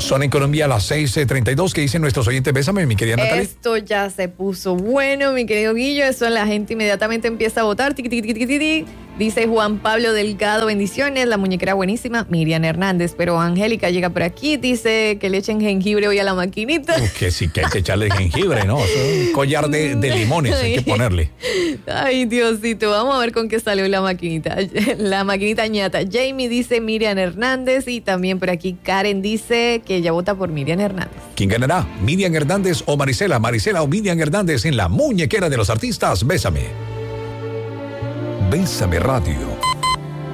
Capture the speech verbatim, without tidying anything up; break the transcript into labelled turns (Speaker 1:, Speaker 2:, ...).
Speaker 1: Son en Colombia las seis treinta y dos. ¿Qué dicen nuestros oyentes? Bésame, mi querida Natalia.
Speaker 2: Esto ya se puso bueno, mi querido Guillo. Eso la gente inmediatamente empieza a votar. Tiqui, tiqui, tiqui, tiqui, tiqui. Dice Juan Pablo Delgado, bendiciones. La muñequera buenísima. Miriam Hernández. Pero Angélica llega por aquí. Dice que le echen jengibre hoy a la maquinita.
Speaker 1: Uh, que sí, que hay que echarle jengibre, ¿no? Un collar de, de limones hay que ponerle.
Speaker 2: Ay, Diosito. Vamos a ver con qué salió la maquinita. La maquinita ñata. Jamie dice Miriam Hernández. Y también por aquí Karen dice que ella vota por Miriam Hernández.
Speaker 1: ¿Quién ganará? ¿Miriam Hernández o Marisela? Marisela o Miriam Hernández en la muñequera de los artistas. Bésame. Bésame Radio.